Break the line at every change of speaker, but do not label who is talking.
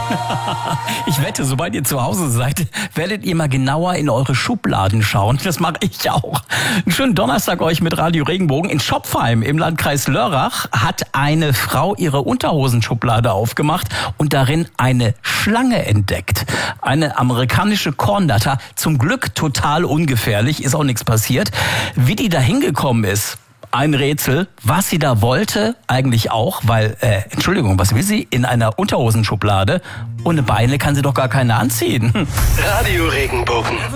Ich wette, sobald ihr zu Hause seid, werdet ihr mal genauer in eure Schubladen schauen. Das mache ich auch. Einen schönen Donnerstag euch mit Radio Regenbogen. In Schopfheim im Landkreis Lörrach hat eine Frau ihre Unterhosenschublade aufgemacht und darin eine Schlange entdeckt. Eine amerikanische Kornnatter. Zum Glück total ungefährlich, ist auch nichts passiert. Wie die da hingekommen ist, ein Rätsel. Was sie da wollte, eigentlich auch, weil, Entschuldigung, was will sie? In einer Unterhosenschublade? Ohne Beine kann sie doch gar keine anziehen.
Radio Regenbogen.